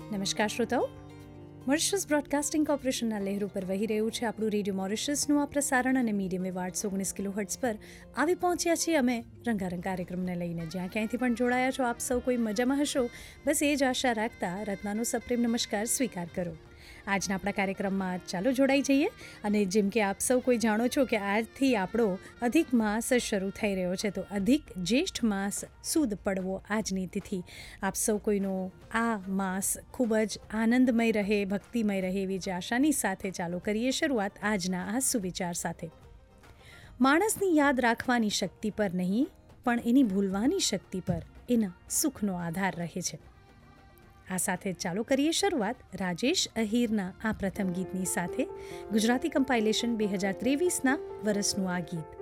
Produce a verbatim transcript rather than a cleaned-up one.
નમસ્કાર શ્રોતાઓ, મોરિશિયસ બ્રોડકાસ્ટિંગ કોર્પોરેશનના લહેરો પર વહી રહ્યું છે આપણું રેડિયો મોરિશિયસનું આ પ્રસારણ અને મીડિયમ વેવ આઠસો ઓગણીસ કિલો હર્ટ્ઝ પર આવી પહોંચ્યા છીએ અમે રંગારંગ કાર્યક્રમને લઈને. જ્યાં ક્યાંયથી પણ જોડાયા છો આપ સૌ કોઈ મજામાં હશો, બસ એ જ આશા રાખતા રત્નાનો સપ્રેમ નમસ્કાર સ્વીકાર કરો. આજના આપણા કાર્યક્રમમાં ચાલો જોડાઈ જઈએ. અને જેમ કે આપ સૌ કોઈ જાણો છો કે આજથી આપણો અધિક માસ શરૂ થઈ રહ્યો છે, તો અધિક જ્યેષ્ઠ માસ સુદ પડવો આજની તિથિ. આપ સૌ કોઈનો આ માસ ખૂબ જ આનંદમય રહે, ભક્તિમય રહે એવી જ આશાની સાથે ચાલો કરીએ શરૂઆત આજના આ સુવિચાર સાથે. માણસની યાદ રાખવાની શક્તિ પર નહીં, પણ એની ભૂલવાની શક્તિ પર એના સુખનો આધાર રહે છે. આ સાથે ચાલો કરીએ શરૂઆત રાજેશ અહીરના આ પ્રથમ ગીતની સાથે. ગુજરાતી કમ્પાઇલેશન બે હજાર ત્રેવીસના વર્ષનું આ ગીત.